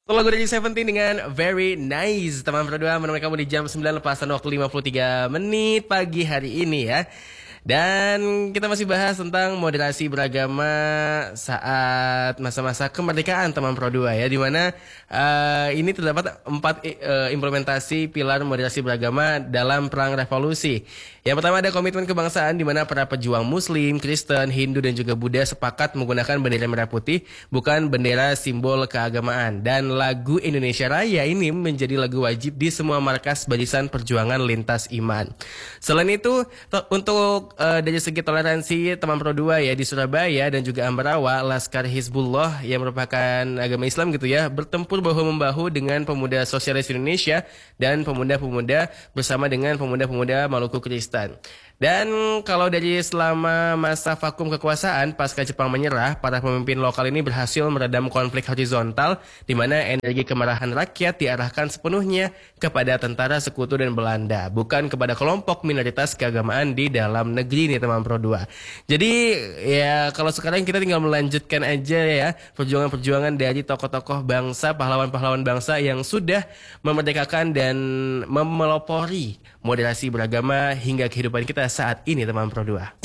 Lagu dari Seventeen dengan Very Nice. Teman berdua menemani kamu di jam 9 lepasan waktu 53 menit pagi hari ini ya. Dan kita masih bahas tentang moderasi beragama saat masa-masa kemerdekaan teman Pro 2 ya. Dimana ini terdapat 4 implementasi pilar moderasi beragama dalam perang revolusi. Yang pertama ada komitmen kebangsaan di mana para pejuang Muslim, Kristen, Hindu dan juga Buddha sepakat menggunakan bendera merah putih bukan bendera simbol keagamaan. Dan lagu Indonesia Raya ini menjadi lagu wajib di semua markas barisan perjuangan lintas iman. Selain itu untuk dari segi toleransi teman Pro 2 ya di Surabaya dan juga Ambarawa, Laskar Hizbullah yang merupakan agama Islam gitu ya bertempur bahu-membahu dengan pemuda sosialis Indonesia dan pemuda-pemuda bersama dengan pemuda-pemuda Maluku Kristen. Dan kalau dari selama masa vakum kekuasaan pasca Jepang menyerah, para pemimpin lokal ini berhasil meredam konflik horizontal di mana energi kemarahan rakyat diarahkan sepenuhnya kepada tentara sekutu dan Belanda, bukan kepada kelompok minoritas keagamaan di dalam negeri nih teman Pro 2. Jadi ya kalau sekarang kita tinggal melanjutkan aja ya perjuangan-perjuangan dari tokoh-tokoh bangsa, pahlawan-pahlawan bangsa yang sudah memerdekakan dan memelopori moderasi beragama hingga kehidupan kita saat ini teman Pro 2.